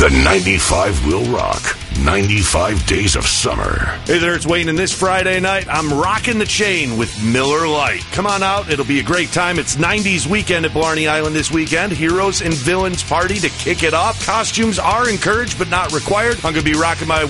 The 95 will rock. 95 days of summer. Hey there, it's Wayne, and this Friday night, I'm rocking the chain with Miller Lite. Come on out, it'll be a great time. It's 90s weekend at Blarney Island this weekend. Heroes and Villains party to kick it off. Costumes are encouraged but not required. I'm going to be rocking my